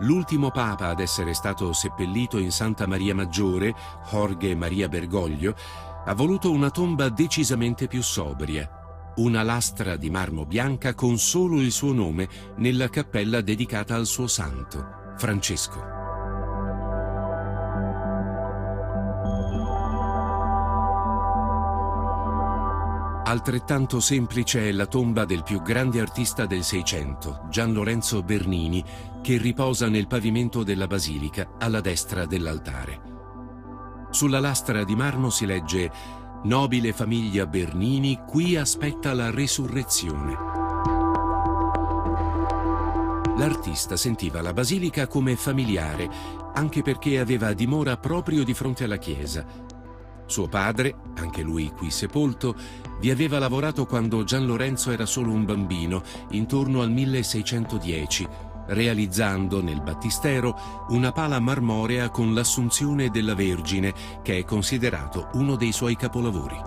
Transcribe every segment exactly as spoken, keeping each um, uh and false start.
L'ultimo papa ad essere stato seppellito in Santa Maria Maggiore, Jorge Maria Bergoglio, ha voluto una tomba decisamente più sobria. Una lastra di marmo bianca con solo il suo nome nella cappella dedicata al suo santo, Francesco. Altrettanto semplice è la tomba del più grande artista del Seicento, Gian Lorenzo Bernini, che riposa nel pavimento della basilica alla destra dell'altare. Sulla lastra di marmo si legge: «Nobile famiglia Bernini, qui aspetta la resurrezione». L'artista sentiva la basilica come familiare, anche perché aveva dimora proprio di fronte alla chiesa. Suo padre, anche lui qui sepolto, vi aveva lavorato quando Gian Lorenzo era solo un bambino, intorno al milleseicentodieci, realizzando nel battistero una pala marmorea con l'Assunzione della Vergine, che è considerato uno dei suoi capolavori.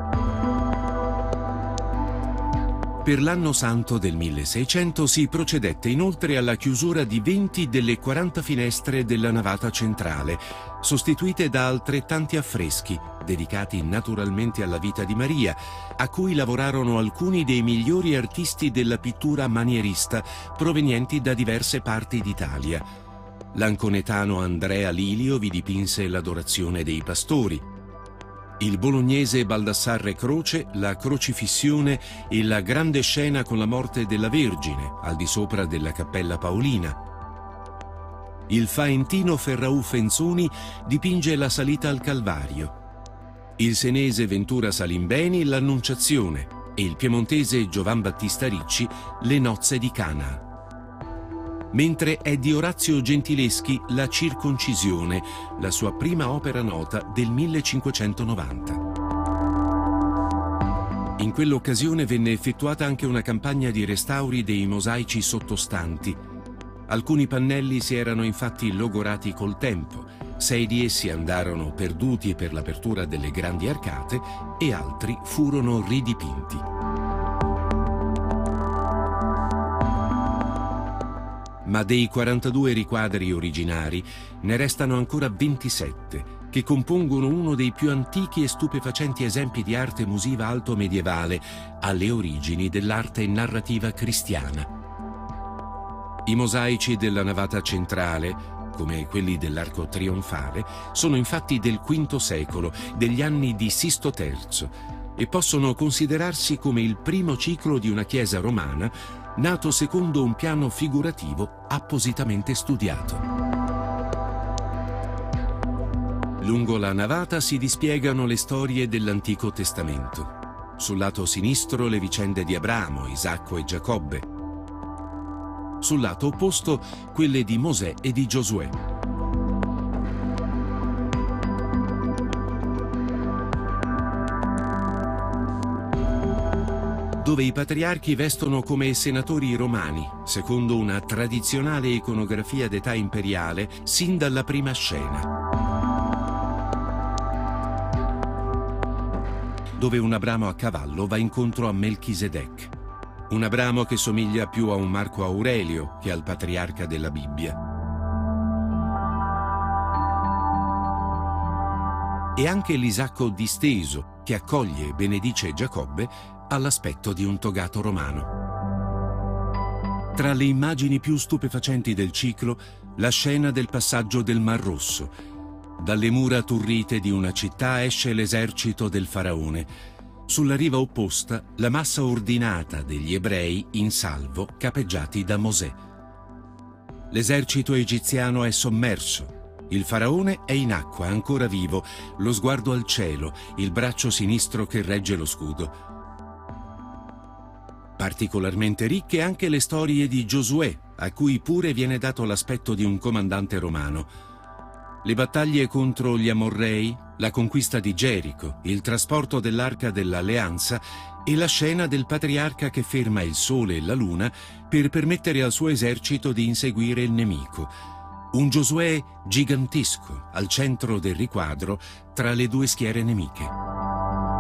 Per l'anno santo del milleseicento si procedette inoltre alla chiusura di venti delle quaranta finestre della navata centrale, sostituite da altrettanti affreschi, dedicati naturalmente alla vita di Maria, a cui lavorarono alcuni dei migliori artisti della pittura manierista provenienti da diverse parti d'Italia. L'anconetano Andrea Lilio vi dipinse l'Adorazione dei Pastori. Il bolognese Baldassarre Croce, la Crocifissione e la grande scena con la morte della Vergine, al di sopra della Cappella Paolina. Il faentino Ferraù Fenzoni dipinge la salita al Calvario. Il senese Ventura Salimbeni l'Annunciazione e il piemontese Giovan Battista Ricci le Nozze di Cana. Mentre è di Orazio Gentileschi La Circoncisione, la sua prima opera nota del millecinquecentonovanta. In quell'occasione venne effettuata anche una campagna di restauri dei mosaici sottostanti. Alcuni pannelli si erano infatti logorati col tempo, sei di essi andarono perduti per l'apertura delle grandi arcate e altri furono ridipinti. Ma dei quarantadue riquadri originari ne restano ancora ventisette, che compongono uno dei più antichi e stupefacenti esempi di arte musiva alto-medievale, alle origini dell'arte narrativa cristiana. I mosaici della navata centrale, come quelli dell'arco trionfale, sono infatti del quinto secolo, degli anni di Sisto terzo, e possono considerarsi come il primo ciclo di una chiesa romana nato secondo un piano figurativo appositamente studiato. Lungo la navata si dispiegano le storie dell'Antico Testamento. Sul lato sinistro le vicende di Abramo, Isacco e Giacobbe. Sul lato opposto quelle di Mosè e di Giosuè. Dove i patriarchi vestono come senatori romani, secondo una tradizionale iconografia d'età imperiale, sin dalla prima scena. Dove un Abramo a cavallo va incontro a Melchisedec. Un Abramo che somiglia più a un Marco Aurelio che al patriarca della Bibbia. E anche l'Isacco disteso, che accoglie e benedice Giacobbe, all'aspetto di un togato romano. Tra le immagini più stupefacenti del ciclo, la scena del passaggio del Mar Rosso. Dalle mura turrite di una città esce l'esercito del faraone. Sulla riva opposta, la massa ordinata degli ebrei in salvo, capeggiati da Mosè. L'esercito egiziano è sommerso. Il faraone è in acqua, ancora vivo, lo sguardo al cielo, il braccio sinistro che regge lo scudo. Particolarmente ricche anche le storie di Giosuè, a cui pure viene dato l'aspetto di un comandante romano. Le battaglie contro gli Amorrei, la conquista di Gerico, il trasporto dell'Arca dell'Alleanza e la scena del patriarca che ferma il sole e la luna per permettere al suo esercito di inseguire il nemico. Un Giosuè gigantesco al centro del riquadro tra le due schiere nemiche.